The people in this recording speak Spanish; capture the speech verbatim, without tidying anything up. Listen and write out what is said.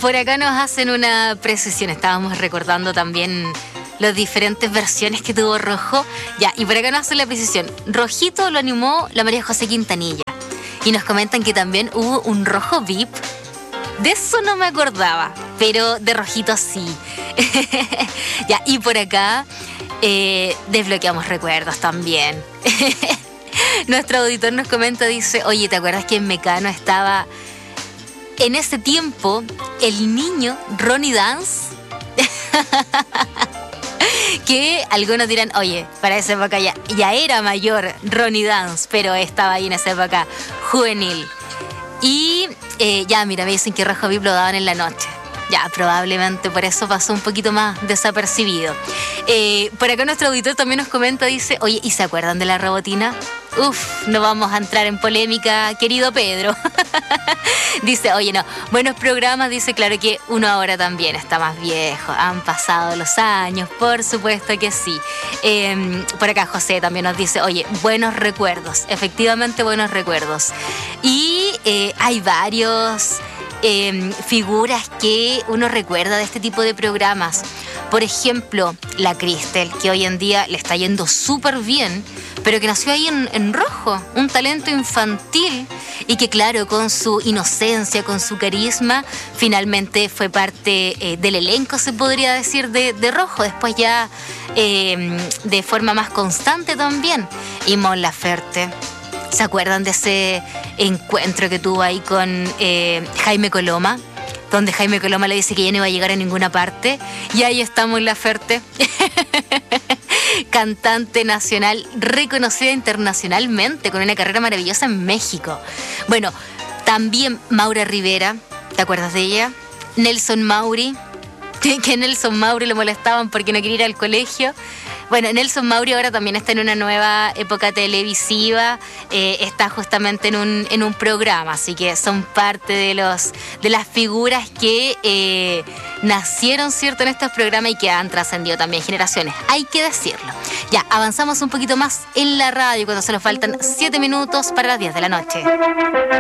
por acá nos hacen una precisión. Estábamos recordando también las diferentes versiones que tuvo Rojo. Ya, y por acá nos hacen la precisión. Rojito lo animó la María José Quintanilla. Y nos comentan que también hubo un Rojo V I P. De eso no me acordaba, pero de Rojito sí. Ya, y por acá eh, desbloqueamos recuerdos también. Nuestro auditor nos comenta, dice, oye, ¿te acuerdas que en Mecano estaba en ese tiempo el niño Ronnie Dance? Que algunos dirán, oye, para esa época ya, ya era mayor Ronnie Dance, pero estaba ahí en esa época juvenil. Y eh, ya, mira, me dicen que Rojo V I P lo daban en la noche. Ya, probablemente por eso pasó un poquito más desapercibido. Eh, por acá nuestro auditor también nos comenta, dice, oye, ¿y se acuerdan de la Robotina? Uf, no vamos a entrar en polémica, querido Pedro. Dice, oye, no, buenos programas, dice, claro que uno ahora también está más viejo, han pasado los años, por supuesto que sí. Eh, por acá José también nos dice, oye, buenos recuerdos, efectivamente buenos recuerdos. Y eh, hay varios... Eh, figuras que uno recuerda de este tipo de programas. Por ejemplo, la Cristel, que hoy en día le está yendo súper bien, pero que nació ahí en, en Rojo, un talento infantil y que claro, con su inocencia, con su carisma, finalmente fue parte eh, del elenco, se podría decir, de, de Rojo, después ya eh, de forma más constante también. Y Mon Laferte, ¿se acuerdan de ese encuentro que tuvo ahí con eh, Jaime Coloma? Donde Jaime Coloma le dice que ya no iba a llegar a ninguna parte. Y ahí estamos en Laferte. Cantante nacional, reconocida internacionalmente, con una carrera maravillosa en México. Bueno, también Maura Rivera, ¿te acuerdas de ella? Nelson Mauri, que Nelson Mauri lo molestaban porque no quería ir al colegio. Bueno, Nelson Mauri ahora también está en una nueva época televisiva, eh, está justamente en un, en un programa, así que son parte de los de las figuras que eh, nacieron, ¿cierto?, en estos programas y que han trascendido también generaciones, hay que decirlo. Ya, avanzamos un poquito más en la radio cuando solo faltan siete minutos para las diez de la noche.